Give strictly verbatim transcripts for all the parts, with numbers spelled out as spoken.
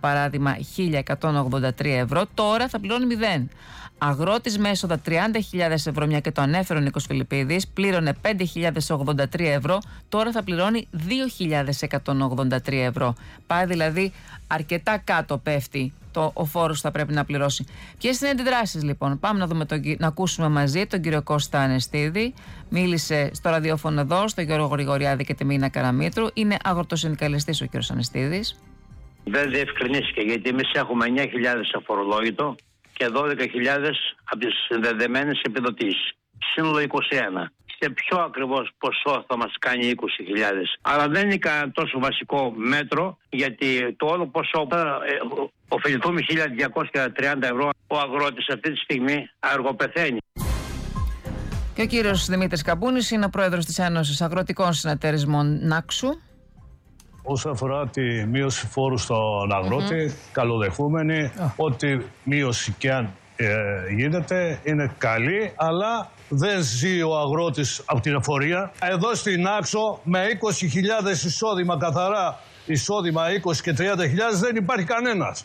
παράδειγμα χίλια εκατόν ογδόντα τρία ευρώ, τώρα θα πληρώνει μηδέν. Αγρότης με έσοδα τριάντα χιλιάδες ευρώ, μια και το ανέφερε ο Νίκος Φιλιππίδης, πλήρωνε πέντε χιλιάδες ογδόντα τρία ευρώ, τώρα θα πληρώνει δύο χιλιάδες εκατόν ογδόντα τρία ευρώ. Πάει δηλαδή αρκετά κάτω, πέφτει το, ο φόρος θα πρέπει να πληρώσει. Ποιες είναι οι αντιδράσεις λοιπόν? Πάμε να, δούμε τον, να ακούσουμε μαζί τον κύριο Κώστα Ανεστίδη. Μίλησε στο ραδιόφωνο εδώ, στον Γιώργο Γρηγοριάδη και τη Μίνα Καραμήτρου. Είναι αγροτοσυνδικαλιστής ο κύριος Ανεστίδης. Δεν διευκρινίστηκε, γιατί εμείς έχουμε εννιά χιλιάδες αφορολόγητο και δώδεκα χιλιάδες από τις συνδεδεμένες επιδοτήσεις. Σύνολο είκοσι ένα. Σε ποιο ακριβώς ποσό θα μας κάνει είκοσι χιλιάδες. Αλλά δεν είναι κανένα τόσο βασικό μέτρο, γιατί το όλο ποσό θα ε, ωφεληθούμε χίλια διακόσια τριάντα ευρώ. Ο αγρότης αυτή τη στιγμή αργοπεθαίνει. Και ο κύριος Δημήτρης Καμπούνης είναι ο πρόεδρος της Ένωσης Αγροτικών Συνεταιρισμών Νάξου. Όσον αφορά τη μείωση φόρου στον αγρότη, mm-hmm. καλοδεχούμενη, oh. ό,τι μείωση και αν ε, γίνεται είναι καλή, αλλά δεν ζει ο αγρότης από την εφορία. Εδώ στην Άξο με είκοσι χιλιάδες εισόδημα καθαρά, εισόδημα είκοσι και τριάντα χιλιάδες δεν υπάρχει κανένας.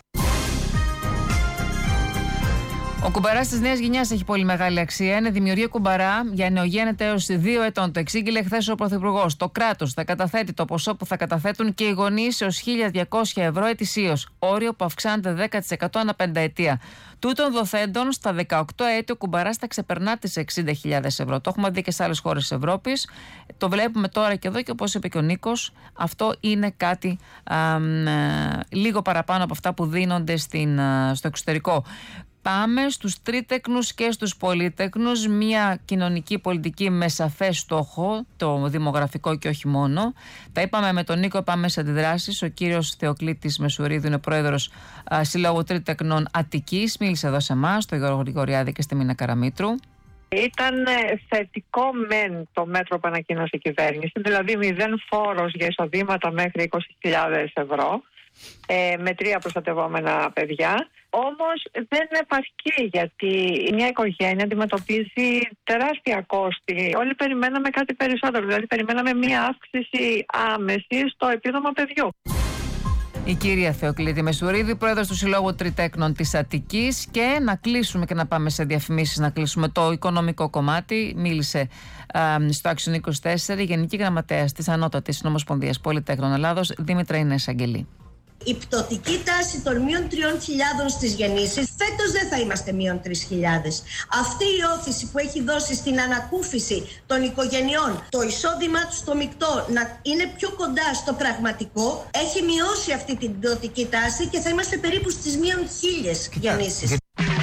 Ο κουμπαράς της νέας γενιάς έχει πολύ μεγάλη αξία. Είναι δημιουργία κουμπαρά για νεογέννητα έως δύο ετών. Το εξήγηλε χθες ο Πρωθυπουργός. Το κράτος θα καταθέτει το ποσό που θα καταθέτουν και οι γονείς έως χίλια διακόσια ευρώ ετησίως. Όριο που αυξάνεται δέκα τοις εκατό ανά πενταετία. Τούτων δοθέντων, στα δεκαοκτώ έτη ο κουμπαράς θα ξεπερνά τις εξήντα χιλιάδες ευρώ. Το έχουμε δει και σε άλλες χώρες της Ευρώπης. Το βλέπουμε τώρα και εδώ και όπως είπε και ο Νίκος, αυτό είναι κάτι α, α, λίγο παραπάνω από αυτά που δίνονται στην, α, στο εξωτερικό. Πάμε στους τρίτεκνους και στους πολύτεκνους, μια κοινωνική πολιτική με σαφές στόχο, το δημογραφικό και όχι μόνο. Τα είπαμε με τον Νίκο, πάμε σε αντιδράσεις. Ο κύριος Θεοκλήτης Μεσουρίδου είναι πρόεδρος α, Συλλόγου Τρίτεκνων Αττικής. Μίλησε εδώ σε εμάς, στον Γιώργο Γρηγοριάδη και στη Μίνα Καραμήτρου. Ήταν θετικό μεν το μέτρο που ανακοίνωσε η κυβέρνηση, δηλαδή μηδέν φόρος για εισοδήματα μέχρι είκοσι χιλιάδες ευρώ. Ε, με τρία προστατευόμενα παιδιά. Όμως δεν επαρκεί, γιατί μια οικογένεια αντιμετωπίζει τεράστια κόστη. Όλοι περιμέναμε κάτι περισσότερο, δηλαδή περιμέναμε μια αύξηση άμεση στο επίδομα παιδιού. Η κυρία Θεοκλήτη Μεσουρίδη, πρόεδρος του Συλλόγου Τριτέκνων της Αττικής. Και να κλείσουμε και να πάμε σε διαφημίσεις, να κλείσουμε το οικονομικό κομμάτι. Μίλησε α, στο Action είκοσι τέσσερα η Γενική Γραμματέας της Ανώτατης Νομοσπονδίας Πολυτέχνων Ελλάδος, Δήμητρα Ινές Αγγελή. Η πτωτική τάση των μείον τριών χιλιάδων στις γεννήσεις, φέτος δεν θα είμαστε μείον τρεις χιλιάδες. Αυτή η όθηση που έχει δώσει στην ανακούφιση των οικογενειών, το εισόδημά τους στο μεικτό να είναι πιο κοντά στο πραγματικό, έχει μειώσει αυτή την πτωτική τάση και θα είμαστε περίπου στις μείον χίλιες γεννήσεις.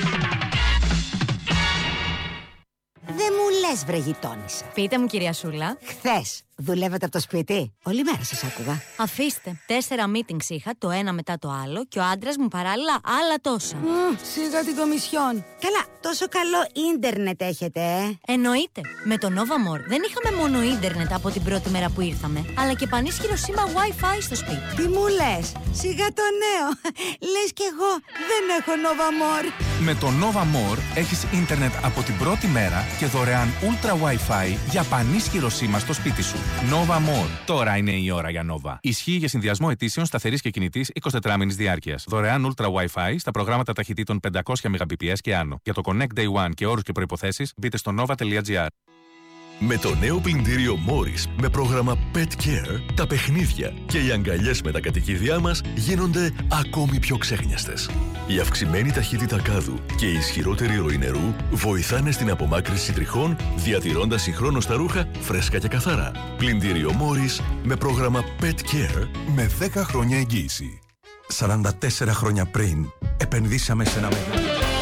Δεν μου λες, βρε γειτόνισσα. Πείτε μου, κυρία Σούλα. Χθες δουλεύετε από το σπίτι? Όλη μέρα σας άκουγα. Αφήστε. Τέσσερα meetings είχα, το ένα μετά το άλλο, και ο άντρας μου παράλληλα άλλα τόσα. Mm, σιγά την κομισιόν. Καλά, τόσο καλό ίντερνετ έχετε, ε. Εννοείται. Με το Nova More δεν είχαμε μόνο ίντερνετ από την πρώτη μέρα που ήρθαμε, αλλά και πανίσχυρο σήμα Wi-Fi στο σπίτι. Τι μου λες? Σιγά το νέο. Λες κι εγώ δεν έχω Nova More. Με το Nova More έχεις ίντερνετ από την πρώτη μέρα και δωρεάν Ultra Wi-Fi για πανίσχυρο σήμα στο σπίτι σου. Nova More. Τώρα είναι η ώρα για Nova. Ισχύει για συνδυασμό αιτήσεων σταθερής και κινητής εικοσιτετράμινης διάρκειας. Δωρεάν Ultra Wi-Fi στα προγράμματα ταχυτήτων πεντακόσια μεγαμπιπιες και άνω. Για το Connect Day One και όρους και προϋποθέσεις μπείτε στο nova τελεία gr. Με το νέο πλυντήριο Morris με πρόγραμμα Pet Care, τα παιχνίδια και οι αγκαλιές με τα κατοικίδια μας γίνονται ακόμη πιο ξέχνιαστες. Η αυξημένη ταχύτητα κάδου και η ισχυρότερη ροή νερού βοηθάνε στην απομάκρυνση τριχών, διατηρώντας συγχρόνως τα ρούχα φρέσκα και καθαρά. Πλυντήριο Morris με πρόγραμμα Pet Care με δέκα χρόνια εγγύηση. σαράντα τέσσερα χρόνια πριν επενδύσαμε σε ένα μεγάλο.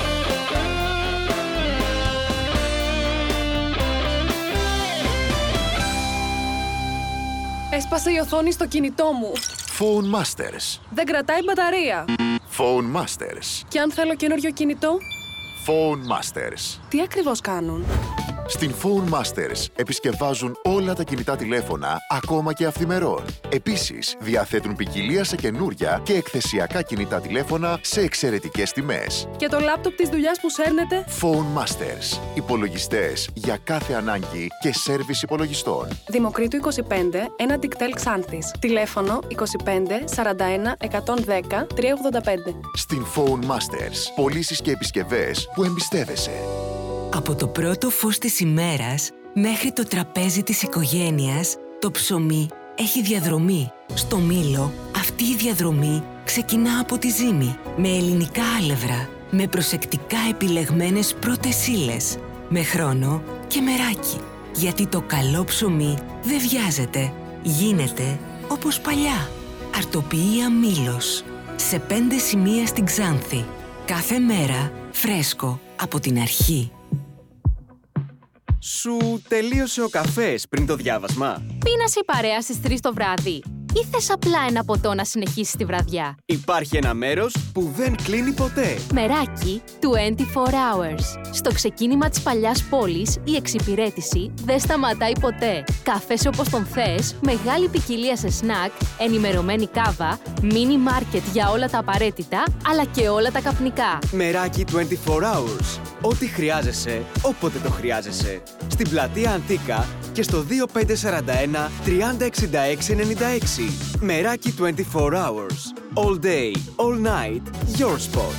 Έσπασε η οθόνη στο κινητό μου. Phone Masters. Δεν κρατάει μπαταρία. Phone Masters. Και αν θέλω καινούριο κινητό? Phone Masters. Τι ακριβώς κάνουν? Στην Phone Masters επισκευάζουν όλα τα κινητά τηλέφωνα, ακόμα και αυθημερών. Επίσης, διαθέτουν ποικιλία σε καινούρια και εκθεσιακά κινητά τηλέφωνα σε εξαιρετικές τιμές. Και το λάπτοπ της δουλειάς που σέρνετε? Phone Masters. Υπολογιστές για κάθε ανάγκη και σέρβις υπολογιστών. Δημοκρίτου είκοσι πέντε, ένα Dictel Xanthis. Τηλέφωνο είκοσι πέντε σαράντα ένα εκατόν δέκα τριακόσια ογδόντα πέντε. Στην Phone Masters. Πωλήσεις και επισκευές που εμπιστεύεσαι. Από το πρώτο φως της ημέρας μέχρι το τραπέζι της οικογένειας, το ψωμί έχει διαδρομή. Στο Μήλο, αυτή η διαδρομή ξεκινά από τη ζύμη, με ελληνικά άλευρα, με προσεκτικά επιλεγμένες πρώτες ύλες, με χρόνο και μεράκι. Γιατί το καλό ψωμί δεν βιάζεται, γίνεται όπως παλιά. Αρτοποιία Μήλος, σε πέντε σημεία στην Ξάνθη. Κάθε μέρα φρέσκο από την αρχή. Σου τελείωσε ο καφές πριν το διάβασμα? Πίνασε η παρέα στις τρεις το βράδυ ή θες απλά ένα ποτό να συνεχίσεις τη βραδιά? Υπάρχει ένα μέρος που δεν κλείνει ποτέ. Μεράκι είκοσι τέσσερις hours. Στο ξεκίνημα της παλιάς πόλης, η εξυπηρέτηση δεν σταματάει ποτέ. Καφές όπως τον θες, μεγάλη ποικιλία σε σνακ, ενημερωμένη κάβα, μίνι μάρκετ για όλα τα απαραίτητα, αλλά και όλα τα καπνικά. Μεράκι είκοσι τέσσερις hours. Ό,τι χρειάζεσαι, όποτε το χρειάζεσαι. Στην πλατεία Αντίκα και στο δύο πέντε τέσσερα ένα τριάντα εξήντα έξι ενενήντα έξι. Μεράκι είκοσι τέσσερις hours. All day, all night, your spot.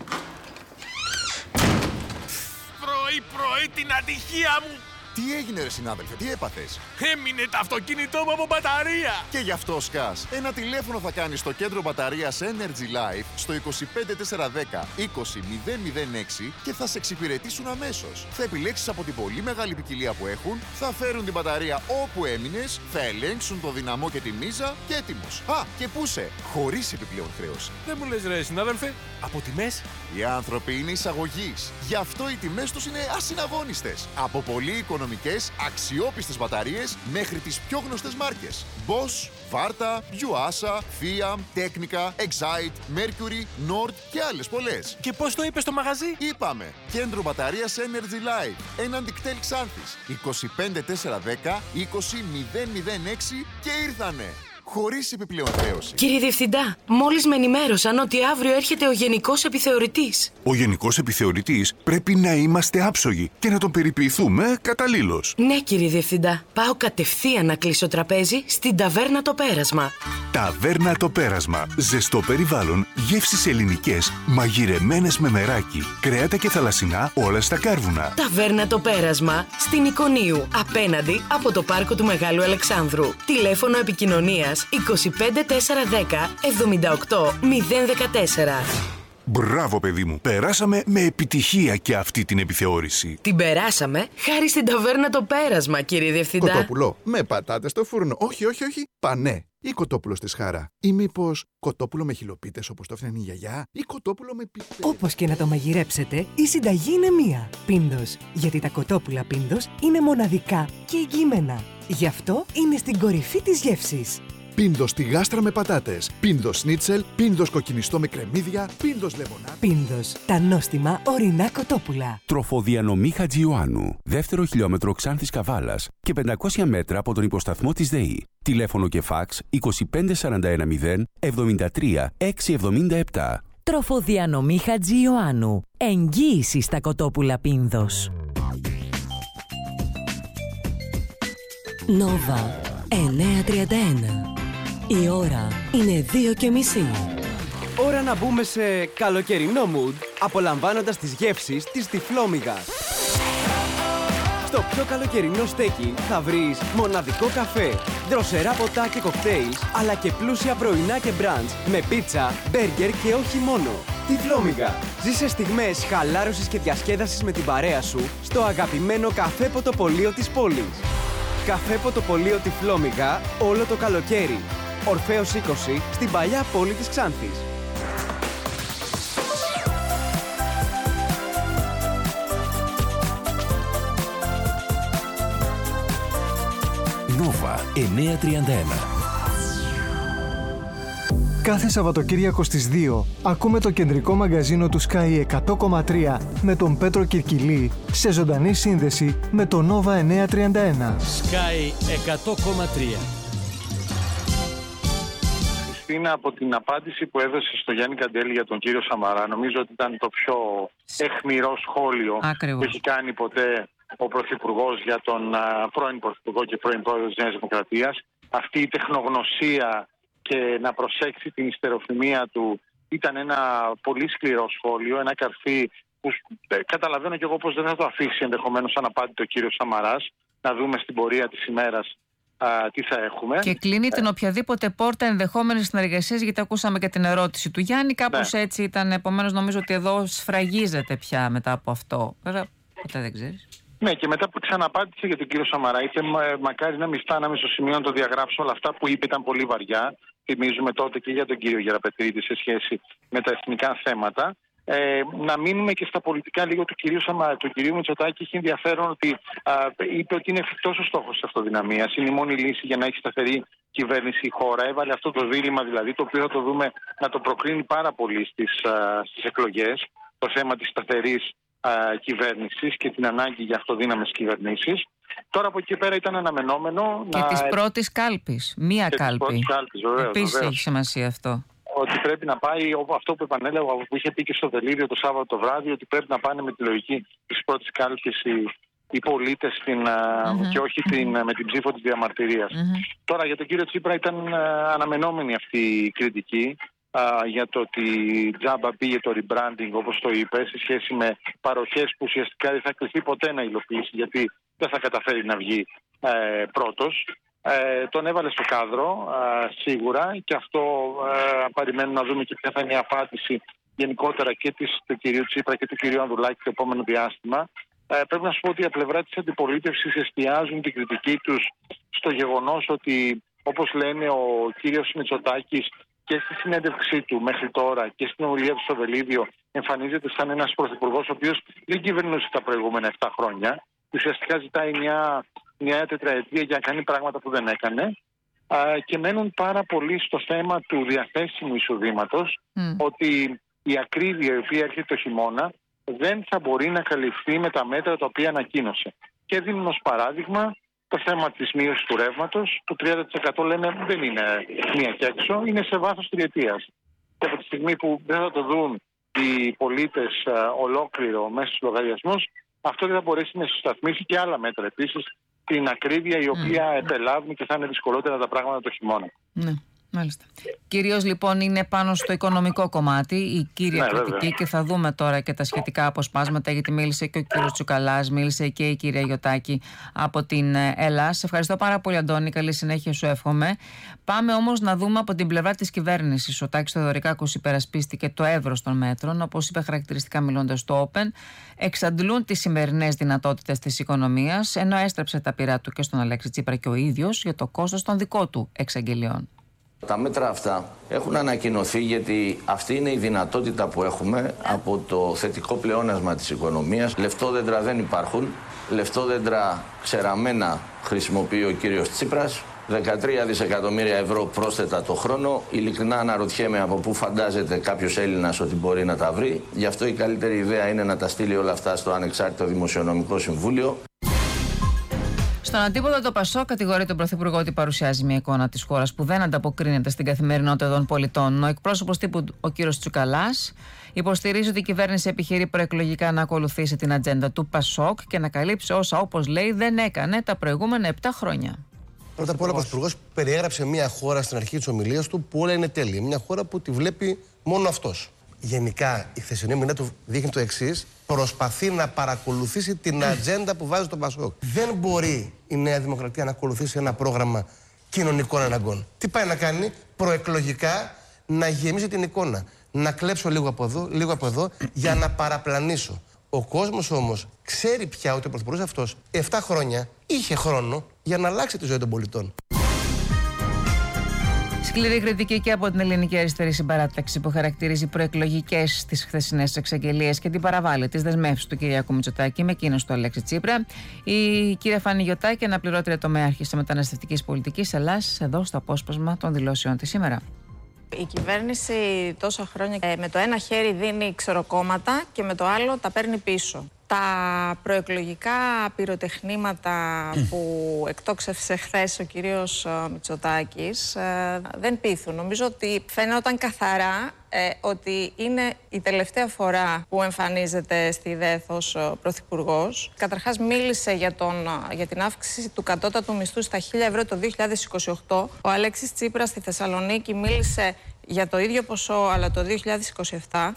Πρωί-πρωί την ατυχία μου! Τι έγινε ρε συνάδελφε, τι έπαθες? Έμεινε το αυτοκίνητό μου από μπαταρία! Και γι' αυτό σκάς. Ένα τηλέφωνο θα κάνεις στο κέντρο μπαταρίας Energy Life στο είκοσι πέντε τέσσερα δέκα είκοσι μηδέν μηδέν έξι και θα σε εξυπηρετήσουν αμέσως. Θα επιλέξεις από την πολύ μεγάλη ποικιλία που έχουν, θα φέρουν την μπαταρία όπου έμεινες, θα ελέγξουν το δυναμό και τη μίζα και έτοιμος. Α, και πού σε, χωρίς επιπλέον χρέωση. Δεν μου λες ρε συνάδελφε, από τιμές? Οι άνθρωποι είναι εισαγωγής. Γι' αυτό οι τιμές τους είναι ασυναγώνιστες. Από πολύ οικονομικές, αξιόπιστες μπαταρίες μέχρι τις πιο γνωστές μάρκες. Bosch, Varta, Yuasa, Fiat, Technica, Excite, Mercury, Nord και άλλες πολλές. Και πώς το είπες στο μαγαζί? Είπαμε, κέντρο μπαταρίας Energy Life, έναν Dictel Xanthis, είκοσι πέντε τέσσερα δέκα είκοσι μηδέν μηδέν έξι και ήρθανε. Χωρίς επιπλέον χρέωση. Κύριε Διευθυντά, μόλις με ενημέρωσαν ότι αύριο έρχεται ο Γενικός Επιθεωρητής. Ο Γενικός Επιθεωρητής πρέπει να είμαστε άψογοι και να τον περιποιηθούμε καταλήλως. Ναι, κύριε Διευθυντά. Πάω κατευθείαν να κλείσω τραπέζι στην Ταβέρνα Το Πέρασμα. Ταβέρνα Το Πέρασμα. Ζεστό περιβάλλον, γεύσεις ελληνικές, μαγειρεμένες με μεράκι, κρέατα και θαλασσινά όλα στα κάρβουνα. Ταβέρνα Το Πέρασμα στην Εικονίου, απέναντι από το πάρκο του Μεγάλου Αλεξάνδρου. Τηλέφωνο επικοινωνίας είκοσι πέντε τέσσερα δέκα εβδομήντα οκτώ μηδέν δεκατέσσερα. Μπράβο παιδί μου, περάσαμε με επιτυχία και αυτή την επιθεώρηση. Την περάσαμε χάρη στην Ταβέρνα Το Πέρασμα, κύριε Διευθυντά. Κοτόπουλο με πατάτες στο φούρνο. Όχι, όχι, όχι. Πανέ. Ή κοτόπουλο στη σχάρα. Ή μήπως κοτόπουλο με χιλοπίτες όπως το έφτιανε η γιαγιά. Ή κοτόπουλο με πίπες. Όπως και να το μαγειρέψετε, η συνταγή είναι μία. Πίντος. Γιατί τα κοτόπουλα Πίντος είναι μοναδικά και εγγυημένα. Γι' αυτό είναι στην κορυφή της γεύσης. Πίντος στη γάστρα με πατάτες. Πίντος σνίτσελ. Πίντος κοκκινιστό με κρεμμύδια. Πίντος λεμονά. Πίντος. Τα νόστιμα ορεινά κοτόπουλα. Τροφοδιανομή Χατζιωάννου. Δεύτερο χιλιόμετρο Ξάνθης Καβάλας και πεντακόσια μέτρα από τον υποσταθμό της ΔΕΗ. Τηλέφωνο και φάξ είκοσι πέντε σαράντα ένα μηδέν εβδομήντα τρία έξι εβδομήντα επτά. Τροφοδιανομή Χατζιωάννου. Εγγύηση στα κοτόπουλα Πίνδος. Νόβα εννιακόσια τριάντα ένα. Η ώρα είναι δύο και μισή. Ώρα να μπούμε σε καλοκαιρινό mood, απολαμβάνοντας τις γεύσεις της Τυφλόμυγας. Στο πιο καλοκαιρινό στέκι θα βρεις μοναδικό καφέ, δροσερά ποτά και κοκτέιλ, αλλά και πλούσια πρωινά και μπραντς με πίτσα, μπέργκερ και όχι μόνο. Τυφλόμυγα. Ζήσε στιγμές χαλάρωσης και διασκέδασης με την παρέα σου στο αγαπημένο καφέ ποτοπολείο της πόλης. Καφέ ποτοπολείο Τυφλόμυγα όλο το καλοκαίρι. Ορφέως είκοσι στην παλιά πόλη της Ξάνθης. Νόβα εννιακόσια τριάντα ένα. Κάθε Σαββατοκύριακο στις δύο ακούμε το κεντρικό μαγκαζίνο του Sky εκατό κόμμα τρία με τον Πέτρο Κυρκυλή σε ζωντανή σύνδεση με το Nova εννιακόσια τριάντα ένα. Sky εκατό κόμμα τρία. Χριστίνα, από την απάντηση που έδωσε στο Γιάννη Καντέλη για τον κύριο Σαμαρά, νομίζω ότι ήταν το πιο αιχμηρό σχόλιο Ακριβώς. που έχει κάνει ποτέ ο Πρωθυπουργός για τον α, πρώην Πρωθυπουργό και πρώην Πρόεδρο της Νέας Δημοκρατίας. Αυτή η τεχνογνωσία και να προσέξει την ιστεροφημία του ήταν ένα πολύ σκληρό σχόλιο, ένα καρφί που ε, καταλαβαίνω και εγώ πως δεν θα το αφήσει ενδεχομένως αναπάντητο ο κύριος Σαμαράς, να δούμε στην πορεία της ημέρας α, τι θα έχουμε. Και κλείνει την οποιαδήποτε πόρτα ενδεχόμενης συνεργασίας, γιατί ακούσαμε και την ερώτηση του Γιάννη, κάπως ναι. έτσι ήταν, επομένως νομίζω ότι εδώ σφραγίζεται πια μετά από αυτό. Βέβαια, ποτέ δεν ξέρεις. Ναι, και μετά που ξαναπάτησε για τον κύριο Σαμαρά, είτε μακάρι να μην φτάναμε στο σημείο να το διαγράψω, όλα αυτά που είπε ήταν πολύ βαριά. Θυμίζουμε τότε και για τον κύριο Γεραπετρίδη σε σχέση με τα εθνικά θέματα. Ε, να μείνουμε και στα πολιτικά λίγο του κυρίου Σαμαρά. Του κυρίου Μητσοτάκη έχει ενδιαφέρον ότι α, είπε ότι είναι εφικτός ο στόχος της αυτοδυναμίας. Είναι η μόνη λύση για να έχει σταθερή κυβέρνηση η χώρα. Έβαλε αυτό το δίλημμα δηλαδή, το οποίο θα το δούμε να το προκρίνει πάρα πολύ στις, στις εκλογές. Το θέμα της σταθερής κυβέρνησης και την ανάγκη για αυτοδύναμες κυβερνήσεις. Τώρα από εκεί πέρα ήταν αναμενόμενο και να... της πρώτης κάλπης. Μία και κάλπη. Της κάλπης, βεβαίως, Επίσης βεβαίως. έχει σημασία αυτό. Ότι πρέπει να πάει, αυτό που επανέλαβα, που είχε πει και στο Δελίδιο το Σάββατο το βράδυ, ότι πρέπει να πάνε με τη λογική της πρώτης κάλπης οι, οι πολίτες στην, mm-hmm. και όχι την, με την ψήφο της διαμαρτυρίας. Mm-hmm. Τώρα για τον κύριο Τσίπρα ήταν αναμενόμενη αυτή η κριτική. Uh, για το ότι τζάμπα πήγε το rebranding, όπως το είπε, σε σχέση με παροχές που ουσιαστικά δεν θα κληθεί ποτέ να υλοποιήσει, γιατί δεν θα καταφέρει να βγει ε, πρώτος. Ε, τον έβαλε στο κάδρο ε, σίγουρα, και αυτό ε, περιμένουμε να δούμε και ποια θα είναι η απάντηση γενικότερα και της, του κυρίου Τσίπρα και του κυρίου Ανδρουλάκη το επόμενο διάστημα. Ε, πρέπει να σου πω ότι η πλευρά της αντιπολίτευσης εστιάζουν την κριτική τους στο γεγονός ότι, όπως λένε, ο κύριος Μητσοτάκης και στη συνέντευξή του μέχρι τώρα και στην ομιλία του στο Βελίδιο εμφανίζεται σαν ένας πρωθυπουργός ο οποίος δεν κυβερνούσε τα προηγούμενα επτά χρόνια. Ουσιαστικά ζητάει μια, μια τετραετία για να κάνει πράγματα που δεν έκανε. Α, και μένουν πάρα πολύ στο θέμα του διαθέσιμου εισοδήματος, mm. ότι η ακρίβεια η οποία έρχεται το χειμώνα δεν θα μπορεί να καλυφθεί με τα μέτρα τα οποία ανακοίνωσε. Και δίνουν ως παράδειγμα το θέμα της μείωσης του ρεύματος, το τριάντα τοις εκατό λένε δεν είναι μία και έξω, είναι σε βάθος τριετίας. Και από τη στιγμή που δεν θα το δουν οι πολίτες uh, ολόκληρο μέσα στους λογαριασμούς, αυτό δεν θα μπορέσει να συσταθμίσει και άλλα μέτρα. Επίσης, την ακρίβεια η οποία mm. επελάβουν και θα είναι δυσκολότερα τα πράγματα το χειμώνα. Ναι. Μάλιστα. Κυρίως λοιπόν είναι πάνω στο οικονομικό κομμάτι η κύρια ναι, κριτική βέβαια. Και θα δούμε τώρα και τα σχετικά αποσπάσματα, γιατί μίλησε και ο κύριος Τσουκαλάς, μίλησε και η κυρία Γιωτάκη από την Ελλάδα. Σε ευχαριστώ πάρα πολύ, Αντώνη, καλή συνέχεια σου εύχομαι. Πάμε όμως να δούμε από την πλευρά της κυβέρνησης. Ο Τάκης Θεοδωρικάκος υπερασπίστηκε το εύρος των μέτρων, όπως είπε χαρακτηριστικά μιλώντας στο Open, εξαντλούν τις σημερινές δυνατότητες της οικονομίας, ενώ έστρεψε τα πειρά του και στον Αλέξη Τσίπρα και ο ίδιος για το κόστος των δικών του εξαγγελιών. Τα μέτρα αυτά έχουν ανακοινωθεί γιατί αυτή είναι η δυνατότητα που έχουμε από το θετικό πλεόνασμα της οικονομίας. Λεφτόδεντρα δεν υπάρχουν. Λεφτόδεντρα ξεραμένα χρησιμοποιεί ο κύριος Τσίπρας. δεκατρία δισεκατομμύρια ευρώ πρόσθετα το χρόνο. Ειλικρινά αναρωτιέμαι από πού φαντάζεται κάποιος Έλληνας ότι μπορεί να τα βρει. Γι' αυτό η καλύτερη ιδέα είναι να τα στείλει όλα αυτά στο Ανεξάρτητο Δημοσιονομικό Συμβούλιο. Στον αντίποδο, το ΠΑΣΟΚ κατηγορεί τον Πρωθυπουργό ότι παρουσιάζει μια εικόνα της χώρας που δεν ανταποκρίνεται στην καθημερινότητα των πολιτών. Ο εκπρόσωπος τύπου, ο κύριος Τσουκαλάς, υποστηρίζει ότι η κυβέρνηση επιχειρεί προεκλογικά να ακολουθήσει την ατζέντα του ΠΑΣΟΚ και να καλύψει όσα, όπως λέει, δεν έκανε τα προηγούμενα επτά χρόνια. Πρώτα απ' όλα, ο Πρωθυπουργός περιέγραψε μια χώρα στην αρχή της ομιλίας του που όλα είναι τέλεια. Μια χώρα που τη βλέπει μόνο αυτός. Γενικά, η χθεσινή ομιλία του δείχνει το εξής: προσπαθεί να παρακολουθήσει την ατζέντα που βάζει το ΠΑΣΟΚ. Δεν μπορεί η Νέα Δημοκρατία να ακολουθήσει ένα πρόγραμμα κοινωνικών αναγκών. Τι πάει να κάνει? Προεκλογικά να γεμίσει την εικόνα. Να κλέψω λίγο από εδώ, λίγο από εδώ, για να παραπλανήσω. Ο κόσμος όμως ξέρει πια ότι ο Πρωθυπουργός αυτός επτά χρόνια είχε χρόνο για να αλλάξει τη ζωή των πολιτών. Σκληρή κριτική και από την Ελληνική Αριστερή Συμπαράταξη, που χαρακτηρίζει προεκλογικές τις χθεσινές εξαγγελίες και την παραβάλλει τις δεσμεύσεις του Κυριάκου Μητσοτάκη με εκείνος του Αλέξη Τσίπρα. Η κυρία Φάνη Γιωτάκη, αναπληρώτρια τομέαρχης μεταναστευτικής πολιτικής Ελλάδας, εδώ στο απόσπασμα των δηλώσεων της σήμερα. Η κυβέρνηση τόσα χρόνια με το ένα χέρι δίνει ξεροκόμματα και με το άλλο τα παίρνει πίσω. Τα προεκλογικά πυροτεχνήματα που εκτόξευσε χθες ο κύριος Μητσοτάκης δεν πείθουν. Νομίζω ότι φαίνονταν καθαρά ε, ότι είναι η τελευταία φορά που εμφανίζεται στη ΔΕΘ ως πρωθυπουργός. Καταρχάς μίλησε για, τον, για την αύξηση του κατώτατου μισθού στα χίλια ευρώ το δύο χιλιάδες είκοσι οκτώ. Ο Αλέξης Τσίπρας στη Θεσσαλονίκη μίλησε για το ίδιο ποσό αλλά το δύο χιλιάδες είκοσι επτά.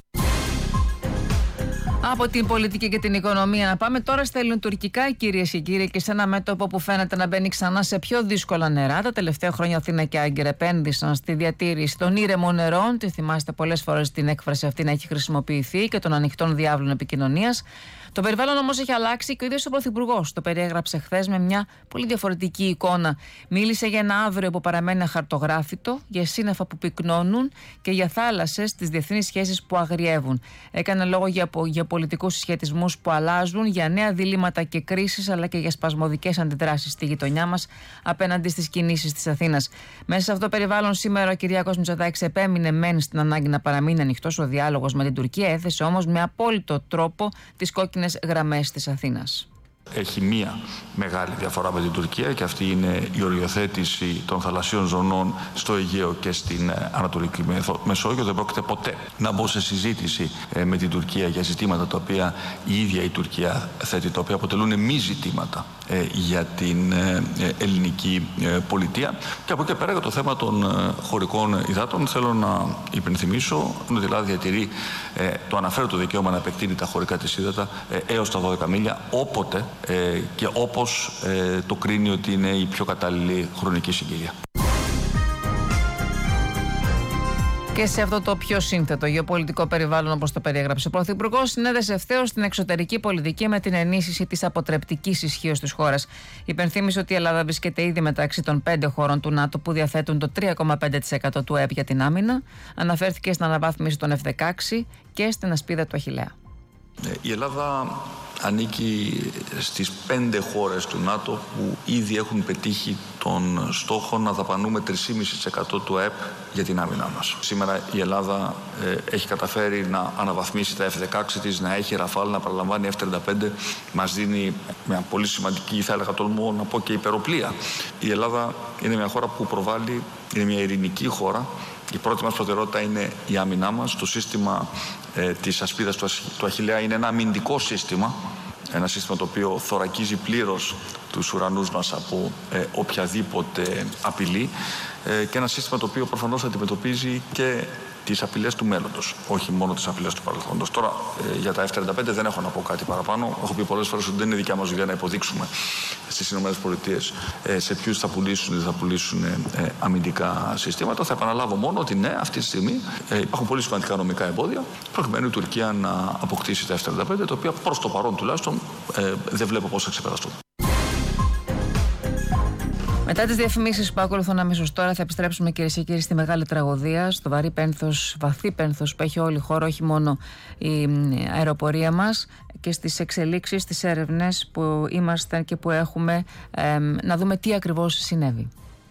Από την πολιτική και την οικονομία να πάμε τώρα στα ελληνοτουρκικά, κυρίες και κύριοι, και σε ένα μέτωπο που φαίνεται να μπαίνει ξανά σε πιο δύσκολα νερά. Τα τελευταία χρόνια Αθήνα και Άγκυρα επένδυσαν στη διατήρηση των ήρεμων νερών. Τη θυμάστε πολλές φορές την έκφραση αυτή να έχει χρησιμοποιηθεί, και των ανοιχτών διάβλων επικοινωνίας. Το περιβάλλον όμως έχει αλλάξει και ο ίδιος ο Πρωθυπουργός το περιέγραψε χθες με μια πολύ διαφορετική εικόνα. Μίλησε για ένα αύριο που παραμένει αχαρτογράφητο, για σύννεφα που πυκνώνουν και για θάλασσες στις διεθνείς σχέσεις που αγριεύουν. Έκανε λόγο για, για πολιτικούς συσχετισμούς που αλλάζουν, για νέα διλήμματα και κρίσεις, αλλά και για σπασμωδικές αντιδράσεις στη γειτονιά μας απέναντι στις κινήσεις της Αθήνας. Μέσα σε αυτό το περιβάλλον, σήμερα ο Κυριάκος Μητσοτάκης επέμεινε μεν στην ανάγκη να παραμείνει ανοιχτός ο διάλογος με την Τουρκία, έθεσε όμως με απόλυτο τρόπο τις κόκκινες γραμμές της Αθήνας. Έχει μία μεγάλη διαφορά με την Τουρκία, και αυτή είναι η οριοθέτηση των θαλασσίων ζωνών στο Αιγαίο και στην Ανατολική Μεσόγειο. Δεν πρόκειται ποτέ να μπω σε συζήτηση με την Τουρκία για ζητήματα τα οποία η ίδια η Τουρκία θέτει, τα οποία αποτελούν μη ζητήματα για την ελληνική πολιτεία. Και από εκεί πέρα, για το θέμα των χωρικών υδάτων, θέλω να υπενθυμίσω ότι η Ελλάδα διατηρεί το αναφέρετο δικαίωμα να επεκτείνει τα χωρικά της ύδατα έως τα δώδεκα μίλια, όποτε Ε, και όπως ε, το κρίνει ότι είναι η πιο κατάλληλη χρονική συγκυρία. Και σε αυτό το πιο σύνθετο γεωπολιτικό περιβάλλον, όπως το περιέγραψε ο Πρωθυπουργός, συνέδεσε ευθέως την εξωτερική πολιτική με την ενίσχυση της αποτρεπτικής ισχύως της χώρας. Υπενθύμισε ότι η Ελλάδα βρίσκεται ήδη μεταξύ των πέντε χωρών του ΝΑΤΟ που διαθέτουν το τρία κόμμα πέντε τοις εκατό του ΕΠ για την άμυνα. Αναφέρθηκε στην αναβάθμιση των εφ δεκαέξι και στην ασπίδα του Αχιλλέα. Η Ελλάδα ανήκει στις πέντε χώρες του ΝΑΤΟ που ήδη έχουν πετύχει τον στόχο να δαπανούμε τρία κόμμα πέντε τοις εκατό του ΕΠ για την άμυνά μας. Σήμερα η Ελλάδα ε, έχει καταφέρει να αναβαθμίσει τα εφ δεκαέξι της, να έχει Ραφάλ, να παραλαμβάνει εφ τριάντα πέντε. Μας δίνει μια πολύ σημαντική, θα έλεγα τολμώ να πω, και υπεροπλία. Η Ελλάδα είναι μια χώρα που προβάλλει, είναι μια ειρηνική χώρα. Η πρώτη μας προτεραιότητα είναι η άμυνά μας. Το σύστημα ε, της ασπίδας του, του Αχιλλέα είναι ένα αμυντικό σύστημα. Ένα σύστημα το οποίο θωρακίζει πλήρως τους ουρανούς μας από ε, οποιαδήποτε απειλή. Ε, και ένα σύστημα το οποίο προφανώς αντιμετωπίζει και τις απειλές του μέλλοντος, όχι μόνο τις απειλές του παρελθόντος. Τώρα, ε, για τα εφ τριάντα πέντε δεν έχω να πω κάτι παραπάνω. Έχω πει πολλές φορές ότι δεν είναι δικιά μας δουλειά να υποδείξουμε στις ΗΠΑ ε, σε ποιους θα πουλήσουν ή δεν θα πουλήσουν ε, αμυντικά συστήματα. Θα επαναλάβω μόνο ότι ναι, αυτή τη στιγμή ε, υπάρχουν πολύ σημαντικά νομικά εμπόδια προκειμένου η Τουρκία να αποκτήσει τα εφ τριάντα πέντε, τα οποία προς το παρόν τουλάχιστον ε, δεν βλέπω πώς θα ξεπεραστούν. Μετά τις διαφημίσεις που ακολουθούν αμέσως τώρα, θα επιστρέψουμε, κυρίες και κύριοι, στη μεγάλη τραγωδία, στο βαρύ πένθος, βαθύ πένθος που έχει όλη η χώρα, όχι μόνο η αεροπορία μας, και στις εξελίξεις, στις έρευνες που είμαστε και που έχουμε, ε, να δούμε τι ακριβώς συνέβη.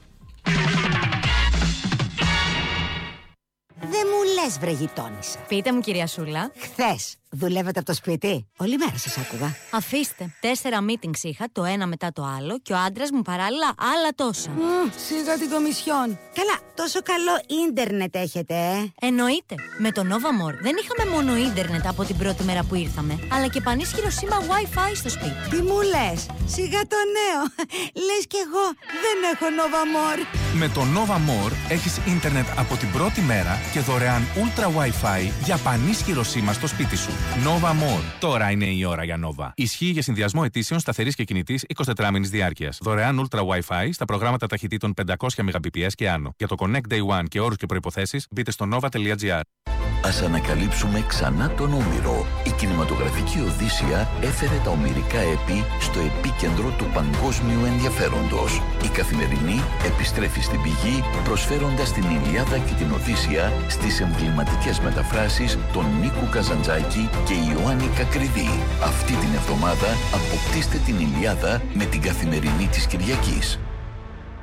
Δεν μου λες, βρε γειτόνισσα. Πείτε μου, κυρία Σούλα. Χθες δουλεύετε από το σπίτι? Όλη μέρα σας άκουγα. Αφήστε. Τέσσερα meetings είχα, το ένα μετά το άλλο, και ο άντρας μου παράλληλα άλλα τόσα. Mm, σιγά την κομισιόν. Καλά, τόσο καλό ίντερνετ έχετε, ε. Εννοείται. Με το Nova More δεν είχαμε μόνο ίντερνετ από την πρώτη μέρα που ήρθαμε, αλλά και πανίσχυρο σήμα Wi-Fi στο σπίτι. Τι μου λες? Σιγά το νέο. Λες κι εγώ δεν έχω Nova More. Με το Nova More έχεις ίντερνετ από την πρώτη μέρα και δωρεάν Ultra Wi-Fi για πανίσχυρο σήμα στο σπίτι σου. Nova More. Τώρα είναι η ώρα για Nova. Ισχύει για συνδυασμό αιτήσεων σταθερής και κινητής εικοσιτετράμηνης διάρκειας. Δωρεάν Ultra Wi-Fi στα προγράμματα ταχυτήτων πεντακόσια μεγαμπιπιες και άνω. Για το Connect Day One και όρους και προϋποθέσεις μπείτε στο nova τελεία gr. Ας ανακαλύψουμε ξανά τον Όμηρο. Η κινηματογραφική Οδύσσεια έφερε τα ομηρικά έπι στο επίκεντρο του παγκόσμιου ενδιαφέροντος. Η Καθημερινή επιστρέφει στην πηγή, προσφέροντας την Ηλιάδα και την Οδύσσεια στις εμβληματικές μεταφράσεις των Νίκου Καζαντζάκη και Ιωάννη Κακριδί. Αυτή την εβδομάδα αποκτήστε την Ηλιάδα με την Καθημερινή της Κυριακής. Τώρα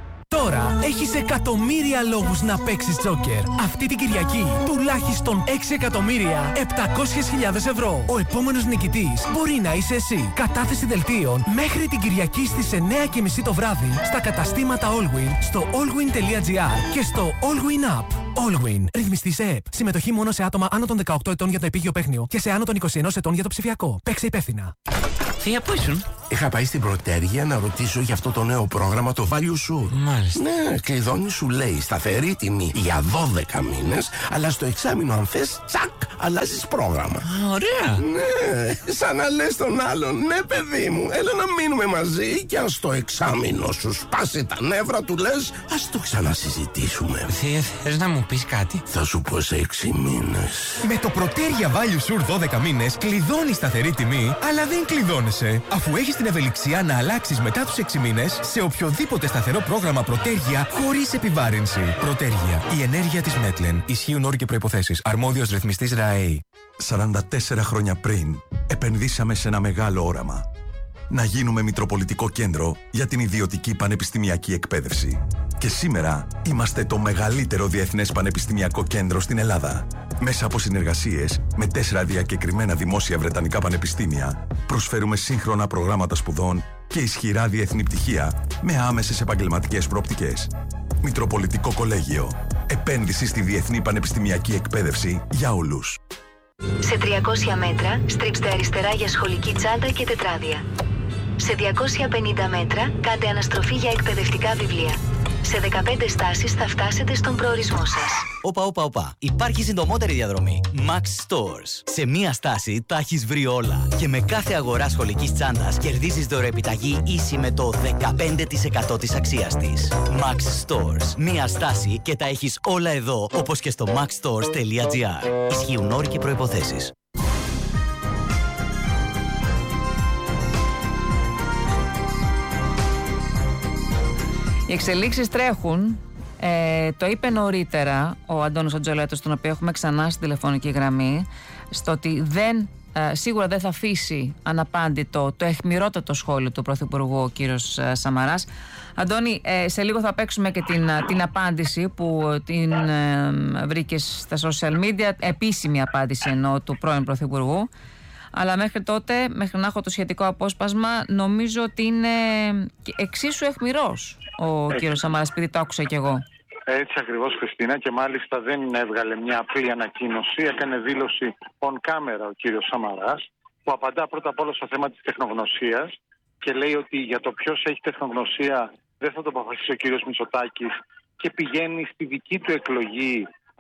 Τώρα έχεις εκατομμύρια λόγους να παίξεις τζόκερ. Αυτή την Κυριακή τουλάχιστον έξι εκατομμύρια επτακόσιες χιλιάδες ευρώ. Ο επόμενος νικητής μπορεί να είσαι εσύ. Κατάθεση δελτίων μέχρι την Κυριακή στις εννιά και μισή το βράδυ στα καταστήματα Allwin, στο allwin τελεία gr και στο Allwin App. Allwin. Ρυθμιστή σε ΕΠ. Συμμετοχή μόνο σε άτομα άνω των δεκαοκτώ ετών για το επίγειο παίχνιο και σε άνω των είκοσι ένα ετών για το ψηφιακό. Παίξε υπεύθυνα. Θεία, πού ήσουν? Είχα πάει στην Πρωτέργεια να ρωτήσω για αυτό το νέο πρόγραμμα, το Value Sur. Μάλιστα. Ναι, κλειδώνει, σου λέει σταθερή τιμή για δώδεκα μήνες, αλλά στο εξάμηνο, αν θες, τσακ, αλλάζεις πρόγραμμα. Α, ωραία. Ναι, σαν να λες τον άλλον, ναι, παιδί μου, έλα να μείνουμε μαζί και αν στο εξάμηνο σου σπάσει τα νεύρα, του λες, ας το ξανασυζητήσουμε. Θεία, θες να μου πεις κάτι? Θα σου πω σε έξι μήνες. Με το Πρωτέργεια Value Sur δώδεκα μήνες κλειδώνει σταθερή τιμή, αλλά δεν κλειδώνεσαι, αφού έχεις την ευελιξία να αλλάξεις μετά τους έξι μήνες σε οποιοδήποτε σταθερό πρόγραμμα Πρωτέργεια χωρίς επιβάρυνση. Πρωτέργεια. Η ενέργεια της Μέτλεν. Ισχύουν όροι και προϋποθέσεις. Αρμόδιος ρυθμιστής ΡΑΕΗ. σαράντα τέσσερα χρόνια πριν επενδύσαμε σε ένα μεγάλο όραμα. Να γίνουμε μητροπολιτικό κέντρο για την ιδιωτική πανεπιστημιακή εκπαίδευση. Και σήμερα είμαστε το μεγαλύτερο διεθνές πανεπιστημιακό κέντρο στην Ελλάδα. Μέσα από συνεργασίες με τέσσερα διακεκριμένα δημόσια βρετανικά πανεπιστήμια, προσφέρουμε σύγχρονα προγράμματα σπουδών και ισχυρά διεθνή πτυχία με άμεσες επαγγελματικές προοπτικές. Μητροπολιτικό Κολέγιο. Επένδυση στη διεθνή πανεπιστημιακή εκπαίδευση για όλους. Σε τριακόσια μέτρα στρίψτε αριστερά για σχολική τσάντα και τετράδια. Σε διακόσια πενήντα μέτρα κάντε αναστροφή για εκπαιδευτικά βιβλία. Σε δεκαπέντε στάσεις θα φτάσετε στον προορισμό σας. Όπα, όπα, όπα. Υπάρχει συντομότερη διαδρομή. Max Stores. Σε μία στάση τα έχεις βρει όλα. Και με κάθε αγορά σχολικής τσάντας κερδίζεις δωρεοεπιταγή ίση με το δεκαπέντε τοις εκατό της αξίας της. Max Stores. Μία στάση και τα έχεις όλα εδώ, όπως και στο max stores τελεία gr. Ισχύουν όροι και προϋποθέσεις. Οι εξελίξεις τρέχουν. Ε, το είπε νωρίτερα ο Αντώνης Ατζολέτος, τον οποίο έχουμε ξανά στη τηλεφωνική γραμμή, στο ότι δεν, ε, σίγουρα δεν θα αφήσει αναπάντητο το αιχμηρότατο σχόλιο του Πρωθυπουργού ο κύριος ε, Σαμαράς. Αντώνη, ε, σε λίγο θα παίξουμε και την, την απάντηση που την ε, βρήκες στα social media, επίσημη απάντηση εννοώ του πρώην Πρωθυπουργού. Αλλά μέχρι τότε, μέχρι να έχω το σχετικό απόσπασμα, νομίζω ότι είναι εξίσου αιχμηρός ο κύριος Σαμαράς, επειδή το άκουσα κι εγώ. Έτσι ακριβώς, Χριστίνα, και μάλιστα δεν έβγαλε μια απλή ανακοίνωση, έκανε δήλωση on camera ο κύριος Σαμαράς, που απαντά πρώτα απ' όλα στο θέμα της τεχνογνωσίας και λέει ότι για το ποιος έχει τεχνογνωσία δεν θα το αποφασίσει ο κύριος Μητσοτάκης και πηγαίνει στη δική του εκλογή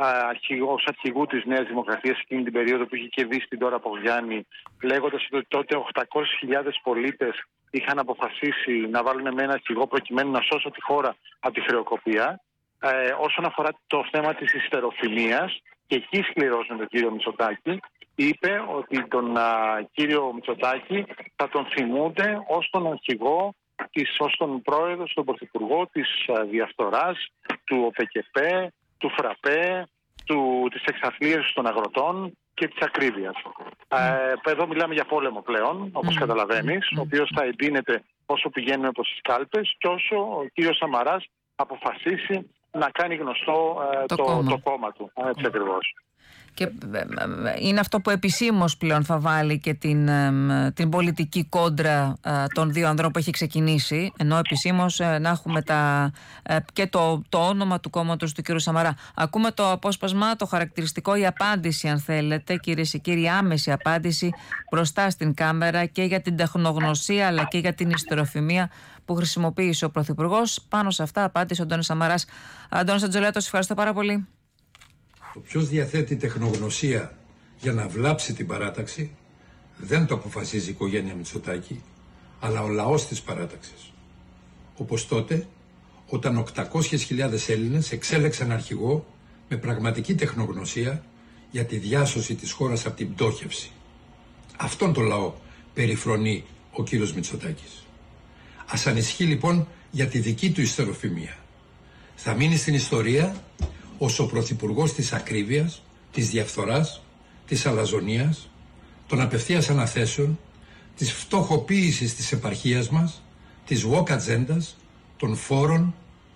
ως αρχηγού της Νέας Δημοκρατίας εκείνη την περίοδο που είχε κερδίσει την Ντόρα Πογιάννη, λέγοντας ότι τότε οκτακόσιες χιλιάδες πολίτες είχαν αποφασίσει να βάλουν με ένα αρχηγό προκειμένου να σώσω τη χώρα από τη χρεοκοπία. Ε, όσον αφορά το θέμα της ιστεροφημίας, και εκεί σκληρός με τον κύριο Μητσοτάκη, είπε ότι τον α, κύριο Μητσοτάκη θα τον θυμούνται ως τον αρχηγό, της, ως τον πρόεδρο, τον πρωθυπουργό της α, διαφθοράς, του ΟΠΕΚΕΠΕ, του ΦΡΑΠΕ, του, της εξαθλίωσης των αγροτών και της ακρίβειας. Mm. Ε, εδώ μιλάμε για πόλεμο πλέον, όπως mm. καταλαβαίνεις, mm. ο οποίος θα εντείνεται όσο πηγαίνουμε προς τις κάλπες και όσο ο κύριος Σαμαράς αποφασίσει να κάνει γνωστό ε, το, το, κόμμα. το κόμμα του. Έτσι mm. ακριβώς. Και είναι αυτό που επισήμως πλέον θα βάλει και την, την πολιτική κόντρα των δύο ανδρών που έχει ξεκινήσει, ενώ επισήμως να έχουμε τα, και το, το όνομα του κόμματος του κ. Σαμαρά. Ακούμε το απόσπασμα, το χαρακτηριστικό, η απάντηση, αν θέλετε, κυρίες και κύριοι, άμεση απάντηση μπροστά στην κάμερα και για την τεχνογνωσία αλλά και για την ιστεροφημία που χρησιμοποίησε ο Πρωθυπουργός. Πάνω σε αυτά απάντησε ο Αντώνης Σαμαράς. Αντώνης Ατζολέτος, ευχαριστώ πάρα πολύ. Το ποιος διαθέτει τεχνογνωσία για να βλάψει την παράταξη δεν το αποφασίζει η οικογένεια Μητσοτάκη, αλλά ο λαός της παράταξης. Όπως τότε, όταν οκτακόσιες χιλιάδες Έλληνες εξέλεξαν αρχηγό με πραγματική τεχνογνωσία για τη διάσωση της χώρας από την πτώχευση. Αυτόν τον λαό περιφρονεί ο κύριος Μητσοτάκης. Ας ανησυχεί λοιπόν για τη δική του ιστεροφημία. Θα μείνει στην ιστορία ως ο πρωθυπουργός της ακρίβειας, της διαφθοράς, της αλαζονίας, των απευθείας αναθέσεων, της φτωχοποίησης της επαρχίας μας, της woke ατζέντας, των φόρων,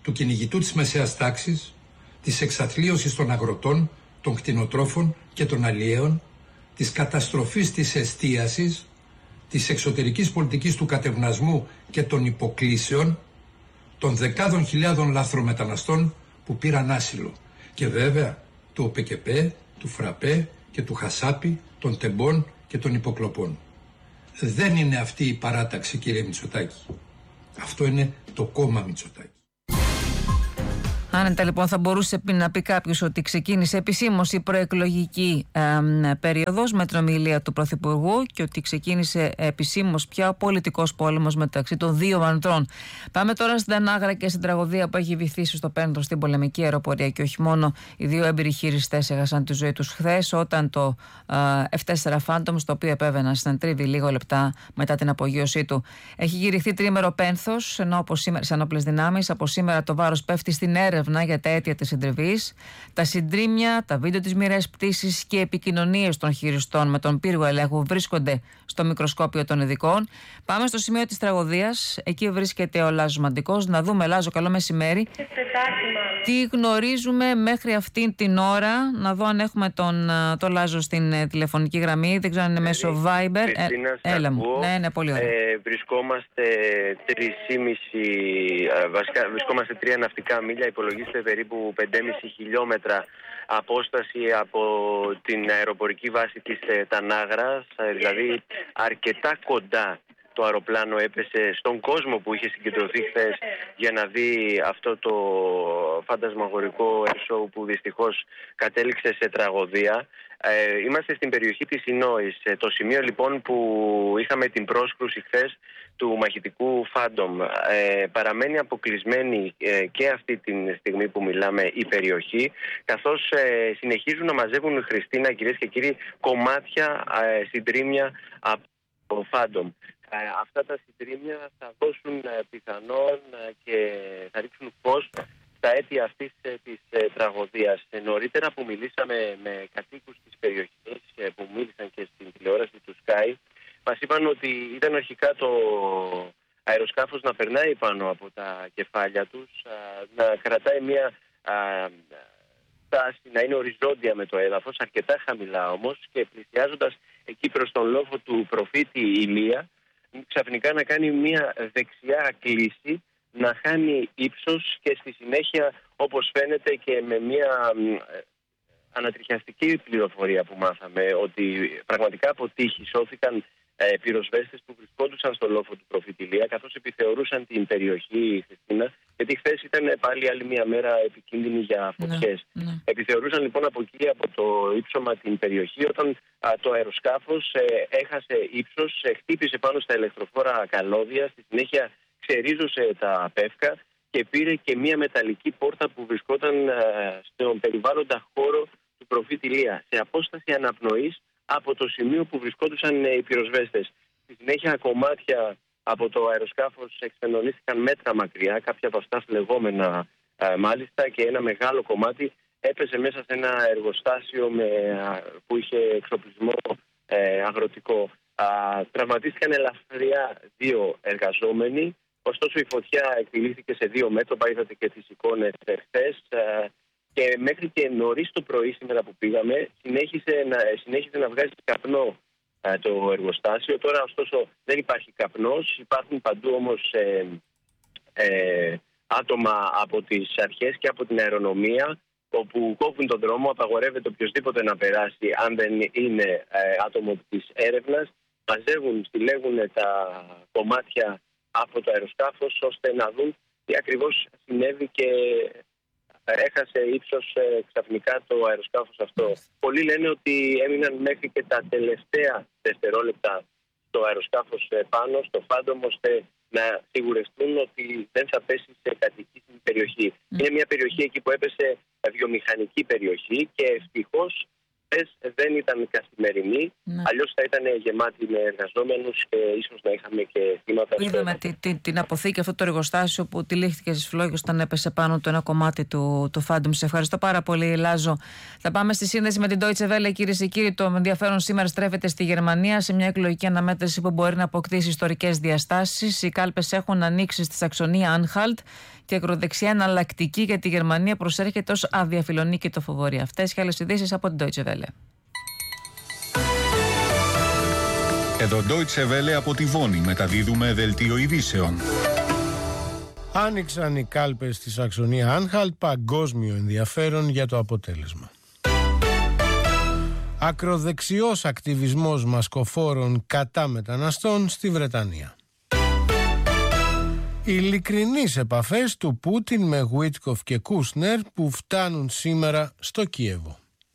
του κυνηγητού της μεσαίας τάξης, της εξαθλίωσης των αγροτών, των κτηνοτρόφων και των αλλιέων, της καταστροφής της εστίασης, της εξωτερικής πολιτικής του κατευνασμού και των υποκλήσεων, των δεκάδων χιλιάδων λαθρομεταναστών που πήραν άσυλο και βέβαια του ΟΠΕΚΕΠΕ, του ΦΡΑΠΕ και του Χασάπη, των τεμπών και των υποκλοπών. Δεν είναι αυτή η παράταξη, κύριε Μητσοτάκη. Αυτό είναι το κόμμα Μητσοτάκη. Άνετα, λοιπόν, θα μπορούσε να πει κάποιος ότι ξεκίνησε επισήμως η προεκλογική ε, περίοδος με την ομιλία του Πρωθυπουργού και ότι ξεκίνησε επισήμως πια ο πολιτικός πόλεμος μεταξύ των δύο ανδρών. Πάμε τώρα στην Τανάγρα και στην τραγωδία που έχει βυθίσει στο Πένδρο στην πολεμική αεροπορία και όχι μόνο. Οι δύο έμπειροι χειριστές έχασαν τη ζωή τους χθες όταν το ε, εφ τέσσερα Phantom, στο οποίο επέβαιναν στην τρίβη λίγο λεπτά μετά την απογείωσή του, έχει γυρηχθεί τρίμερο πένθος, ενώ από σήμερα, σε ενόπλες δυνάμεις, από σήμερα το βάρος πέφτει στην έρευνα για τα αίτια της συντριβής. Τα συντρίμμια, τα βίντεο της μοιραίας πτήσης και επικοινωνίες των χειριστών με τον πύργο ελέγχου βρίσκονται στο μικροσκόπιο των ειδικών. Πάμε στο σημείο της τραγωδίας. Εκεί βρίσκεται ο Λάζος Μαντικός. Να δούμε, Λάζο, καλό μεσημέρι. Τι γνωρίζουμε μέχρι αυτή την ώρα? Να δω αν έχουμε τον, τον Λάζο στην τηλεφωνική γραμμή. Δεν ξέρω αν είναι μέσω Viber. Ε, έλα μου. Ναι, ναι, πολύ ωραία. Ε, βρισκόμαστε τρία και μισό, βασικά βρισκόμαστε τρία ναυτικά μίλια. Υπολογίστε περίπου πέντε και μισό χιλιόμετρα απόσταση από την αεροπορική βάση της Τανάγρας. Δηλαδή αρκετά κοντά το αεροπλάνο έπεσε στον κόσμο που είχε συγκεντρωθεί χθες για να δει αυτό το φαντασμαγορικό airshow που δυστυχώς κατέληξε σε τραγωδία. Ε, είμαστε στην περιοχή της Ινόης. Ε, το σημείο λοιπόν που είχαμε την πρόσκρουση χθες του μαχητικού Phantom. Ε, παραμένει αποκλεισμένη ε, και αυτή τη στιγμή που μιλάμε η περιοχή, καθώς ε, συνεχίζουν να μαζεύουν, Χριστίνα, κυρίες και κύριοι, κομμάτια ε, συντρίμμια από το Phantom. Ε, αυτά τα συντρίμμια θα δώσουν ε, πιθανόν ε, και θα ρίξουν φως στα αίτια αυτής ε, της ε, τραγωδίας. Ε, νωρίτερα που μιλήσαμε με κατοίκους της περιοχής ε, που μίλησαν και στην τηλεόραση του Sky, μας είπαν ότι ήταν αρχικά το αεροσκάφος να περνάει πάνω από τα κεφάλια τους, α, να κρατάει μια α, στάση, να είναι οριζόντια με το έδαφος, αρκετά χαμηλά όμως, και πλησιάζοντας εκεί προς τον λόφο του προφήτη Ηλία, ξαφνικά να κάνει μια δεξιά κλίση, να χάνει ύψος και στη συνέχεια, όπως φαίνεται και με μια ανατριχιαστική πληροφορία που μάθαμε, ότι πραγματικά από τύχη σώθηκαν ε, πυροσβέστες που βρισκόντουσαν στο λόφο του προφήτη Ηλία, καθώς επιθεωρούσαν την περιοχή, Χριστίνα, γιατί χθες ήταν πάλι άλλη μια μέρα επικίνδυνη για φωτιές. Ναι, ναι. Επιθεωρούσαν λοιπόν από εκεί, από το ύψωμα, την περιοχή, όταν α, το αεροσκάφος ε, έχασε ύψος, ε, χτύπησε πάνω στα ηλεκτροφόρα καλώδια, στη συνέχεια ξερίζωσε τα πεύκα και πήρε και μια μεταλλική πόρτα που βρισκόταν ε, στον περιβάλλοντα χώρο του προφήτη Ηλία, σε απόσταση αναπνοής από το σημείο που βρισκόντουσαν οι πυροσβέστες. Στη συνέχεια κομμάτια από το αεροσκάφος εξφενονίστηκαν μέτρα μακριά, κάποια από αυτά φλεγόμενα ε, μάλιστα, και ένα μεγάλο κομμάτι έπεσε μέσα σε ένα εργοστάσιο με, α, που είχε εξοπλισμό ε, αγροτικό. Α, τραυματίστηκαν ελαφριά δύο εργαζόμενοι, ωστόσο η φωτιά εκδηλήθηκε σε δύο μέτωπα, είδατε και τις εικόνες χθες. Και μέχρι και νωρίς το πρωί σήμερα που πήγαμε συνέχισε να, συνέχισε να βγάζει καπνό ε, το εργοστάσιο. Τώρα ωστόσο δεν υπάρχει καπνός, υπάρχουν παντού όμως ε, ε, άτομα από τις αρχές και από την αερονομία, όπου κόβουν τον δρόμο, απαγορεύεται οποιοδήποτε να περάσει αν δεν είναι ε, άτομο της έρευνας. Μαζεύουν, στηλέγουν τα κομμάτια από το αεροσκάφος ώστε να δουν τι ακριβώς συνέβη και έχασε ύψος ε, ξαφνικά το αεροσκάφος αυτό. Πολλοί λένε ότι έμειναν μέχρι και τα τελευταία δευτερόλεπτα στο αεροσκάφος ε, πάνω, στο Phantom, ώστε να σιγουρευτούν ότι δεν θα πέσει σε κατοικήσιμη περιοχή. Mm. Είναι μια περιοχή εκεί που έπεσε, βιομηχανική περιοχή, και ευτυχώς δεν ήταν καθημερινή, ναι. Αλλιώς θα ήταν γεμάτη με εργαζόμενους και ίσως να είχαμε και θύματα. Είδαμε τη, τη, την αποθήκη, αυτό το εργοστάσιο που τυλίχθηκε στις φλόγες όταν έπεσε πάνω το ένα κομμάτι του, του Phantom. Σε ευχαριστώ πάρα πολύ, Λάζο. Θα πάμε στη σύνδεση με την Deutsche Welle, κυρίες και κύριοι. Το ενδιαφέρον σήμερα στρέφεται στη Γερμανία, σε μια εκλογική αναμέτρηση που μπορεί να αποκτήσει ιστορικές διαστάσεις. Οι κάλπες έχουν ανοίξει στη Σαξονία Άνχαλτ ότι η ακροδεξιά εναλλακτική για τη Γερμανία προσέρχεται ως αδιαφιλονίκητο φοβορή. Αυτές και άλλες ειδήσεις από την Deutsche Welle. Εδώ Deutsche Welle από τη Βόνη, μεταδίδουμε δελτίο ειδήσεων. Άνοιξαν οι κάλπες στη Σαξονία Άνχαλτ, παγκόσμιο ενδιαφέρον για το αποτέλεσμα. Ακροδεξιός ακτιβισμός μασκοφόρων κατά μεταναστών στη Βρετανία. Ειλικρινείς επαφές του Πούτιν με Γουίτκοφ και Κούσνερ που φτάνουν σήμερα στο Κίεβο.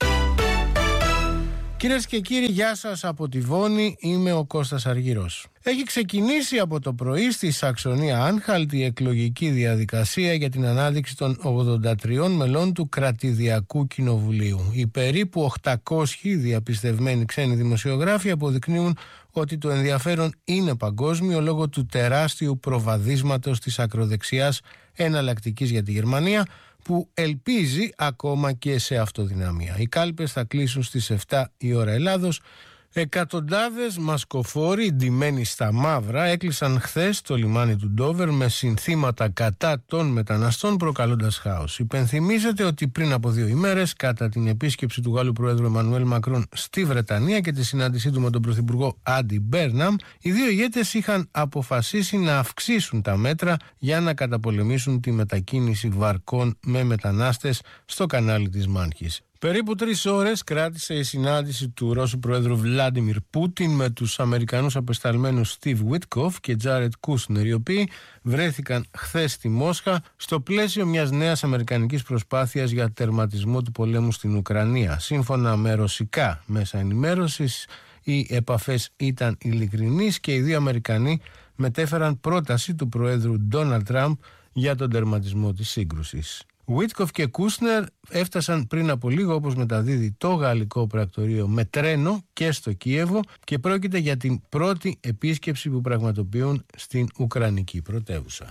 Κυρίες και κύριοι, γεια σας από τη Βόνη, είμαι ο Κώστας Αργυρός. Έχει ξεκινήσει από το πρωί στη Σαξονία Άνχαλτ η εκλογική διαδικασία για την ανάδειξη των ογδόντα τριών μελών του Κρατηδιακού Κοινοβουλίου. Οι περίπου οκτακόσιοι διαπιστευμένοι ξένοι δημοσιογράφοι αποδεικνύουν ότι το ενδιαφέρον είναι παγκόσμιο λόγω του τεράστιου προβαδίσματος της ακροδεξιάς εναλλακτικής για τη Γερμανία, που ελπίζει ακόμα και σε αυτοδυναμία. Οι κάλπες θα κλείσουν στις επτά η ώρα Ελλάδος. Εκατοντάδες μασκοφόροι ντυμένοι στα μαύρα έκλεισαν χθες το λιμάνι του Ντόβερ με συνθήματα κατά των μεταναστών, προκαλώντας χάος. Υπενθυμίζεται ότι πριν από δύο ημέρες, κατά την επίσκεψη του Γάλλου Προέδρου Εμμανουέλ Μακρόν στη Βρετανία και τη συνάντησή του με τον Πρωθυπουργό Άντι Μπέρναμ, οι δύο ηγέτες είχαν αποφασίσει να αυξήσουν τα μέτρα για να καταπολεμήσουν τη μετακίνηση βαρκών με μετανάστες στο κανάλι της Μάνχης. Περίπου τρεις ώρες κράτησε η συνάντηση του Ρώσου Προέδρου Βλάντιμιρ Πούτιν με τους Αμερικανούς απεσταλμένους Στιβ Βίτκοφ και Τζάρετ Κούσνερ, οι οποίοι βρέθηκαν χθες στη Μόσχα στο πλαίσιο μιας νέας αμερικανικής προσπάθειας για τερματισμό του πολέμου στην Ουκρανία. Σύμφωνα με ρωσικά μέσα ενημέρωσης, οι επαφές ήταν ειλικρινείς και οι δύο Αμερικανοί μετέφεραν πρόταση του Προέδρου Ντόναλντ Τραμπ για τον τερματισμό της σύγκρουσης. Βίτκοφ και Κούσνερ έφτασαν πριν από λίγο, όπως μεταδίδει το γαλλικό πρακτορείο, με τρένο και στο Κίεβο και πρόκειται για την πρώτη επίσκεψη που πραγματοποιούν στην Ουκρανική πρωτεύουσα.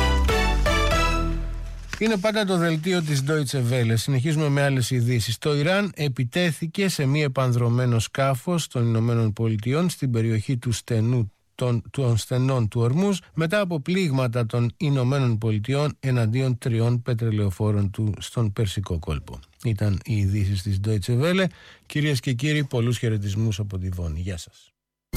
Είναι πάντα το δελτίο της Deutsche Welle. Συνεχίζουμε με άλλες ειδήσεις. Το Ιράν επιτέθηκε σε μη επανδρωμένο σκάφος των Ηνωμένων Πολιτειών στην περιοχή του στενού Των, των στενών του Ορμούζ μετά από πλήγματα των Ηνωμένων Πολιτειών εναντίον τριών πετρελαιοφόρων του στον Περσικό κόλπο. Ήταν οι ειδήσεις της Deutsche Welle. Κυρίες και κύριοι, πολλούς χαιρετισμούς από τη Βόνη. Γεια σας.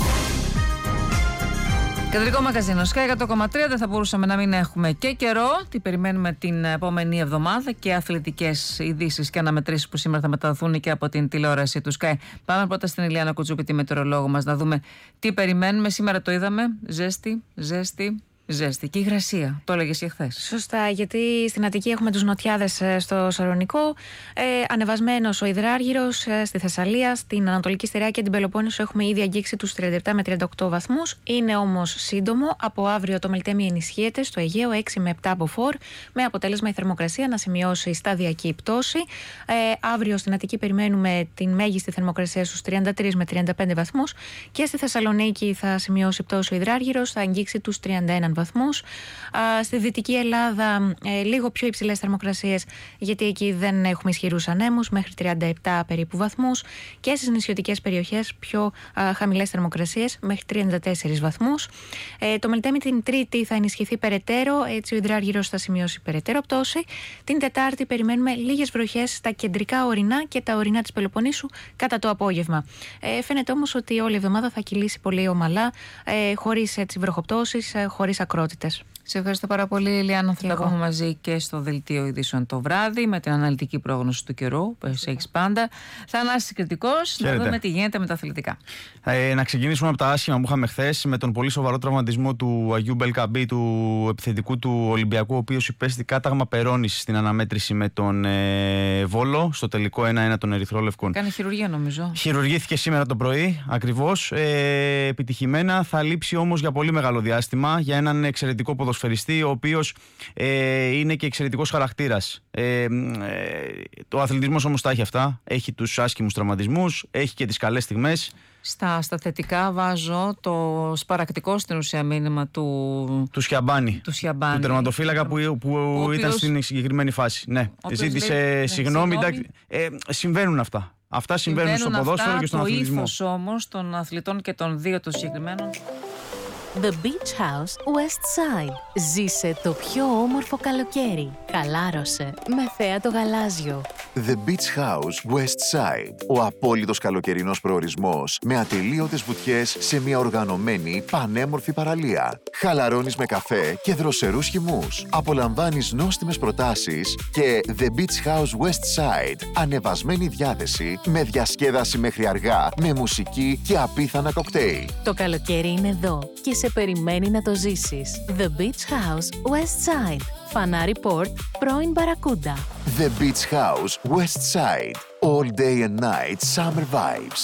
Κεντρικό μαγκαζίνο Sky εκατό κόμμα τρία. Δεν θα μπορούσαμε να μην έχουμε και καιρό. Τι περιμένουμε την επόμενη εβδομάδα και αθλητικές ειδήσεις και αναμετρήσεις που σήμερα θα μεταδοθούν και από την τηλεόραση του Sky. Πάμε πρώτα στην Ηλιάνα Κουτσούπη, τη μετεωρολόγο μας, να δούμε τι περιμένουμε. Σήμερα το είδαμε. Ζέστη, ζέστη. Ζεστική υγρασία, το έλεγες και χθες. Σωστά, γιατί στην Αττική έχουμε τους νοτιάδες στο Σαλονικό, ε, ανεβασμένος ο Υδράργυρος ε, στη Θεσσαλία, στην Ανατολική Στερεά και την Πελοπόννησο έχουμε ήδη αγγίξει τους τριάντα επτά με τριάντα οκτώ βαθμούς. Είναι όμως σύντομο, από αύριο το Μελτέμι ενισχύεται στο Αιγαίο έξι με επτά μποφόρ, με αποτέλεσμα η θερμοκρασία να σημειώσει σταδιακή πτώση. Ε, αύριο στην Αττική περιμένουμε την μέγιστη θερμοκρασία στους τριάντα τρία με τριάντα πέντε βαθμούς και στη Θεσσαλονίκη θα σημειώσει πτώση ο Υδράργυρος, θα αγγίξει τους τριάντα ένα βαθμούς. Α, στη Δυτική Ελλάδα ε, λίγο πιο υψηλές θερμοκρασίες, γιατί εκεί δεν έχουμε ισχυρούς ανέμους, μέχρι τριάντα επτά περίπου βαθμούς, και στις νησιωτικές περιοχές πιο α, χαμηλές θερμοκρασίες, μέχρι τριάντα τέσσερις βαθμούς. Ε, το Μελτέμι την Τρίτη θα ενισχυθεί περαιτέρω, έτσι ο Υδράργυρος θα σημειώσει περαιτέρω πτώση. Την Τετάρτη περιμένουμε λίγες βροχές στα κεντρικά ορεινά και τα ορεινά της Πελοποννήσου κατά το απόγευμα. Ε, φαίνεται όμως ότι όλη η εβδομάδα θα κυλήσει πολύ ομαλά, ε, χωρίς έτσι βροχοπτώσεις, ε, χωρίς ακρότητες. Σε ευχαριστώ πάρα πολύ, Ηλιάνα. Θα τα πούμε μαζί και στο δελτίο ειδήσεων το βράδυ με την αναλυτική πρόγνωση του καιρού που έχει πάντα. Θανάσης Κρητικός, να δούμε τι γίνεται με τα αθλητικά. Ε, να ξεκινήσουμε από τα άσχημα που είχαμε χθες με τον πολύ σοβαρό τραυματισμό του Αγίου Μπελκαμπή, του επιθετικού του Ολυμπιακού, ο οποίος υπέστη κάταγμα περώνης στην αναμέτρηση με τον ε, Βόλο στο τελικό ένα ένα των Ερυθρόλευκων. Κάνει χειρουργία, νομίζω. Χειρουργήθηκε σήμερα το πρωί, ακριβώς. Ε, επιτυχημένα. Θα λείψει όμως για πολύ μεγάλο διάστημα για έναν εξαιρετικό ποδοσφαιριστή, ο οποίος ε, είναι και εξαιρετικός χαρακτήρας. Ε, ε, το αθλητισμός όμως τα έχει αυτά. Έχει τους άσχημους τραυματισμούς, έχει και τις καλές στιγμές. Στα, στα θετικά βάζω το σπαρακτικό στην ουσία μήνυμα του, του Σιαμπάνη, του, Σιαμπάνη. του τερματοφύλακα που, που, που οποίος, ήταν στην συγκεκριμένη φάση. Ναι, ζήτησε λέει, συγγνώμη. Ναι, ε, συμβαίνουν αυτά. Αυτά συμβαίνουν, συμβαίνουν στο ποδόσφαιρο και στον αθλητισμό. Το ήθος όμως των αθλητών και των δύο των συγκεκριμένων The Beach House West Side. Ζήσε το πιο όμορφο καλοκαίρι. Χαλάρωσε με θέα το γαλάζιο. The Beach House West Side. Ο απόλυτος καλοκαιρινός προορισμός με ατελείωτες βουτιές σε μια οργανωμένη, πανέμορφη παραλία. Χαλαρώνεις με καφέ και δροσερούς χυμούς. Απολαμβάνεις νόστιμες προτάσεις και The Beach House West Side. Ανεβασμένη διάθεση με διασκέδαση μέχρι αργά, με μουσική και απίθανα κοκτέιλ. Το καλοκαίρι είναι εδώ και σε περιμένει να το ζήσεις. The Beach House West Side. Φανάρι Port, πρώην Μπαρακούντα. The Beach House West Side. All day and night summer vibes.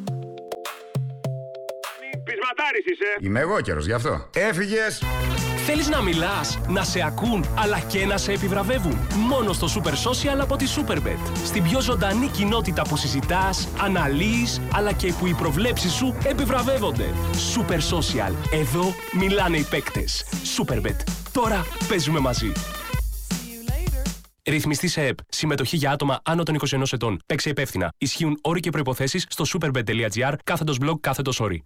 Πεισματάρης είσαι. Είμαι εγώ καιρός γι' αυτό. Έφυγες. Θέλεις να μιλάς, να σε ακούν, αλλά και να σε επιβραβεύουν. Μόνο στο Super Social από τη Superbet. Στην πιο ζωντανή κοινότητα που συζητάς, αναλύεις, αλλά και που οι προβλέψεις σου επιβραβεύονται. Super Social. Εδώ μιλάνε οι παίκτες. Superbet. Τώρα παίζουμε μαζί. Ρυθμιστή σε ΕΠ. Συμμετοχή για άτομα άνω των είκοσι ενός ετών. Παίξε υπεύθυνα. Ισχύουν όροι και προϋποθέσεις στο superbet.gr κάθετος blog κάθετος όροι.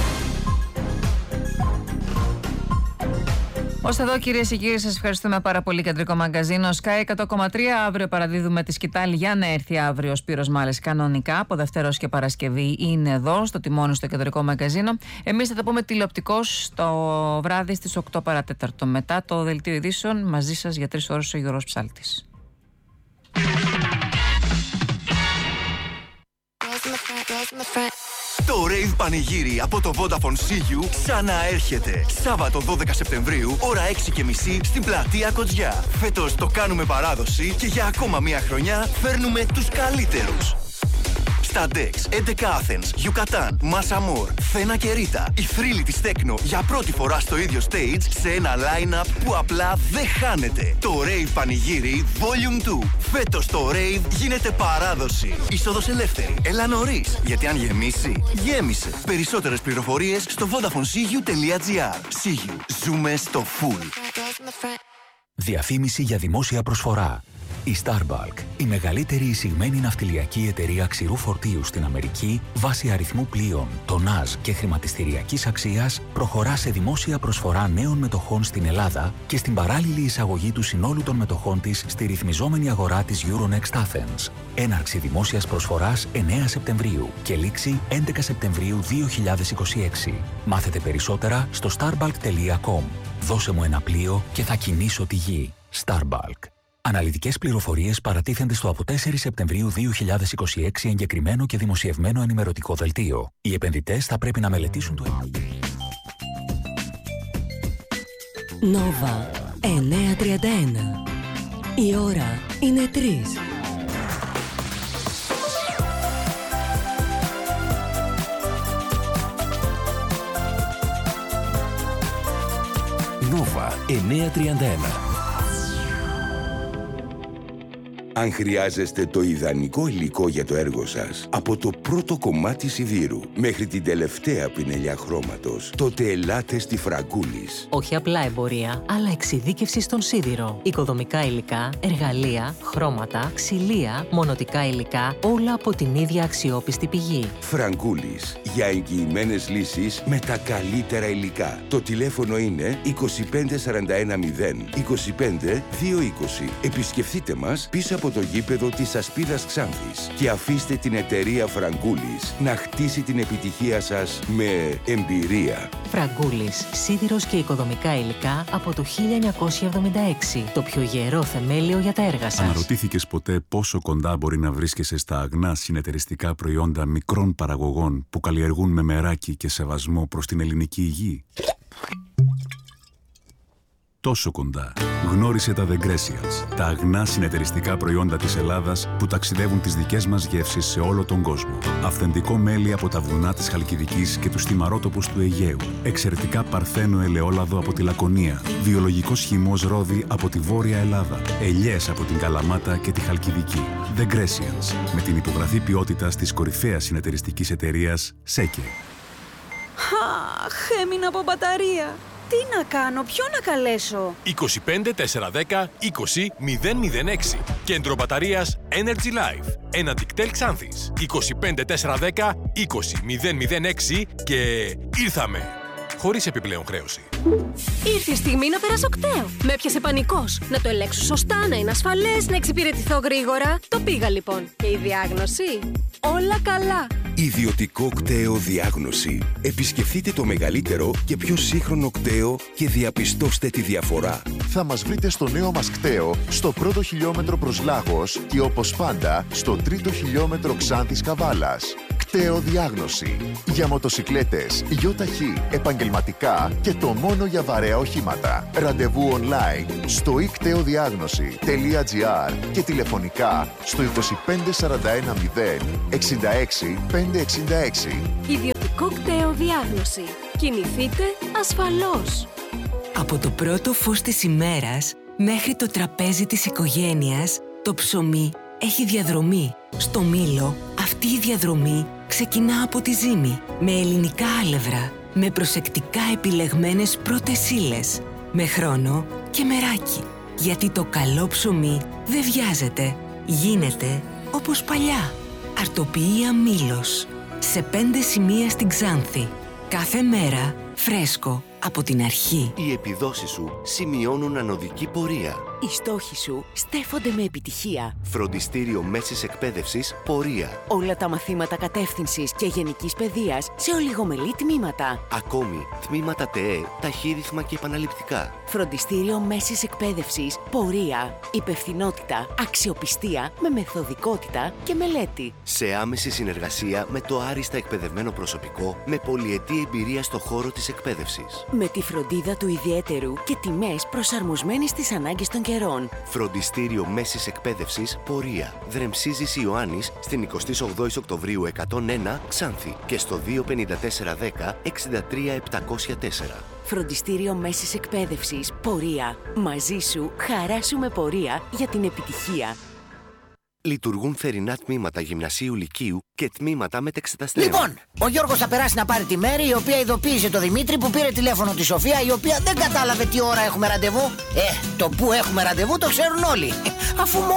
Ως εδώ, κυρίες και κύριοι, σας ευχαριστούμε πάρα πολύ. Κεντρικό μαγκαζίνο Sky εκατό κόμμα τρία. Αύριο παραδίδουμε τη σκητάλη για να έρθει αύριο ο Σπύρος Μάλης κανονικά. Από Δευτέρα και Παρασκευή είναι εδώ, στο τιμόνι, στο κεντρικό μαγκαζίνο. Εμείς θα τα πούμε τηλεοπτικώς το βράδυ στις οκτώ παρά τέταρτο. Μετά το δελτίο ειδήσεων, μαζί σας για τρεις ώρες ο Γιώργος Ψάλτης. Το Rave Πανηγύρι από το Vodafone σι γιου ξαναέρχεται. Σάββατο δώδεκα Σεπτεμβρίου, ώρα έξι και μισή, στην πλατεία Κοτζιά. Φέτος το κάνουμε παράδοση και για ακόμα μία χρονιά φέρνουμε τους καλύτερους. Σταντέξ, έντεκα Athens, Yucatan, Masamor, Θένα και Ρίτα. Οι θρύλοι της Τέκνο για πρώτη φορά στο ίδιο stage σε ένα line-up που απλά δεν χάνεται. Το Rave Πανηγύρι Volume δύο. Φέτος το Rave γίνεται παράδοση. Είσοδος ελεύθερη. Έλα νωρίς, γιατί αν γεμίσει, γέμισε. Περισσότερες πληροφορίες στο vodafone c u τελεία g r. σι γιου. Ζούμε στο full. Διαφήμιση για δημόσια προσφορά. Η Starbulk, η μεγαλύτερη εισηγμένη ναυτιλιακή εταιρεία ξηρού φορτίου στην Αμερική, βάσει αριθμού πλοίων, τονάζ και χρηματιστηριακής αξίας, προχωρά σε δημόσια προσφορά νέων μετοχών στην Ελλάδα και στην παράλληλη εισαγωγή του συνόλου των μετοχών της στη ρυθμιζόμενη αγορά της Euronext Athens. Έναρξη δημόσιας προσφοράς εννέα Σεπτεμβρίου και λήξη έντεκα Σεπτεμβρίου δύο χιλιάδες είκοσι έξι. Μάθετε περισσότερα στο starbulk τελεία com. Δώσε μου ένα πλοίο και θα κινήσω τη γη. Starbulk. Αναλυτικές πληροφορίες παρατίθενται στο από τέσσερις Σεπτεμβρίου δύο χιλιάδες είκοσι έξι εγκεκριμένο και δημοσιευμένο ενημερωτικό δελτίο. Οι επενδυτές θα πρέπει να μελετήσουν το... Νόβα εννιακόσια τριάντα ένα. Η ώρα είναι τρεις. Νόβα εννιακόσια τριάντα ένα. Αν χρειάζεστε το ιδανικό υλικό για το έργο σας, από το πρώτο κομμάτι σιδήρου μέχρι την τελευταία πινελιά χρώματος, τότε ελάτε στη Φραγκούλης. Όχι απλά εμπορία, αλλά εξειδίκευση στον σίδηρο. Οικοδομικά υλικά, εργαλεία, χρώματα, ξυλία, μονοτικά υλικά, όλα από την ίδια αξιόπιστη πηγή. Φραγκούλης, για εγγυημένες λύσεις με τα καλύτερα υλικά. Το τηλέφωνο είναι είκοσι πέντε σαράντα ένα μηδέν είκοσι πέντε δύο είκοσι. Επισκεφτείτε μας πίσω από το γήπεδο της Ασπίδας Ξάνθης και αφήστε την εταιρεία Φραγκούλης να χτίσει την επιτυχία σας με εμπειρία. Φραγκούλης, σίδηρος και οικοδομικά υλικά από το χίλια εννιακόσια εβδομήντα έξι. Το πιο γερό θεμέλιο για τα έργα σας. Αναρωτήθηκες ποτέ πόσο κοντά μπορεί να βρίσκεσαι στα αγνά συνεταιριστικά προϊόντα μικρών παραγωγών που καλλιεργούν με μεράκι και σεβασμό προς την ελληνική υγεία? Τόσο κοντά. Γνώρισε τα The Grecians, τα αγνά συνεταιριστικά προϊόντα της Ελλάδας που ταξιδεύουν τις δικές μας γεύσεις σε όλο τον κόσμο. Αυθεντικό μέλι από τα βουνά της Χαλκιδικής και τους στιμαρότοπους του Αιγαίου. Εξαιρετικά παρθένο ελαιόλαδο από τη Λακωνία. Βιολογικός χυμός ρόδι από τη Βόρεια Ελλάδα. Ελιές από την Καλαμάτα και τη Χαλκιδική. The Grecians, με την υπογραφή ποιότητας της κορυφαίας συνεταιριστικής εταιρείας ΣΕΚΕ. Αχ, έμεινα από μπαταρία. Τι να κάνω, ποιον να καλέσω? είκοσι πέντε τετρακόσια δέκα είκοσι μηδέν μηδέν έξι. Κέντρο μπαταρίας Energy Life. Ένα Dictel Ξάνθης. είκοσι πέντε τετρακόσια δέκα είκοσι μηδέν μηδέν έξι και ήρθαμε. χωρίς επιπλέον χρέωση. Ήρθε η στιγμή να περάσω κταίο. Με έπιασε πανικός. Να το ελέγξω σωστά, να είναι ασφαλές, να εξυπηρετηθώ γρήγορα. Το πήγα λοιπόν. Και η διάγνωση? Όλα καλά. Ιδιωτικό κταίο διάγνωση. Επισκεφτείτε το μεγαλύτερο και πιο σύγχρονο κταίο και διαπιστώστε τη διαφορά. Θα μας βρείτε στο νέο μας κταίο, στο πρώτο χιλιόμετρο προς Λάγος και όπως πάντα στο τρίτο χιλιόμετρο Ξάνθης Καβάλας. Κταίο διάγνωση. Για μοτοσικλέτες, γιοταχή, επαγγελματικά και το μόνο για βαρέα οχήματα. Ραντεβού online στο i κτεοδιάγνωση τελεία gr και τηλεφωνικά στο είκοσι πέντε σαράντα ένα μηδέν εξήντα έξι πεντακόσια εξήντα έξι. Ιδιωτικό κταίο διάγνωση. Κινηθείτε ασφαλώς. Από το πρώτο φως της ημέρας μέχρι το τραπέζι της οικογένειας, το ψωμί έχει διαδρομή. Στο Μήλο αυτή η διαδρομή ξεκινά από τη ζύμη, με ελληνικά άλευρα, με προσεκτικά επιλεγμένες πρώτες ύλες, με χρόνο και μεράκι. Γιατί το καλό ψωμί δεν βιάζεται, γίνεται όπως παλιά. Αρτοποιία Μήλος, σε πέντε σημεία στην Ξάνθη. Κάθε μέρα φρέσκο από την αρχή. Οι επιδόσεις σου σημειώνουν ανωδική πορεία. Οι στόχοι σου στέφονται με επιτυχία. Φροντιστήριο Μέσης Εκπαίδευσης Πορεία. Όλα τα μαθήματα κατεύθυνσης και γενικής παιδείας σε ολιγομελή τμήματα. Ακόμη, τμήματα ΤΕΕ, ταχύρυθμα και επαναληπτικά. Φροντιστήριο Μέσης Εκπαίδευσης Πορεία. Υπευθυνότητα, αξιοπιστία με μεθοδικότητα και μελέτη. Σε άμεση συνεργασία με το άριστα εκπαιδευμένο προσωπικό με πολυετή εμπειρία στο χώρο της εκπαίδευσης. Με τη φροντίδα του ιδιαίτερου και τιμές προσαρμοσμένες στις ανάγκες των καιρών. Φροντιστήριο Μέσης Εκπαίδευσης Πορεία. Δρεμσίζης Ιωάννης στην εικοστή όγδοη Οκτωβρίου εκατόν ένα Ξάνθη και στο δύο πενήντα τέσσερα δέκα εξήντα τρία επτακόσια τέσσερα. Φροντιστήριο Μέσης Εκπαίδευσης Πορεία. Μαζί σου, χαράσουμε πορεία για την επιτυχία. Λειτουργούν θερινά τμήματα γυμνασίου λυκείου και τμήματα μετεξεταστέων. Λοιπόν, ο Γιώργος θα περάσει να πάρει τη Μέρη, η οποία ειδοποίησε το Δημήτρη που πήρε τηλέφωνο τη Σοφία, η οποία δεν κατάλαβε τι ώρα έχουμε ραντεβού. Ε, το που έχουμε ραντεβού το ξέρουν όλοι. Αφού